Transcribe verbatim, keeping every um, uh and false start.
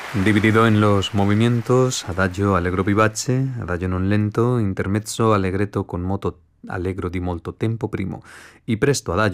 Dividido en los movimientos adagio allegro vivace, adagio non lento, intermezzo allegretto con moto allegro di molto tempo primo y presto adagio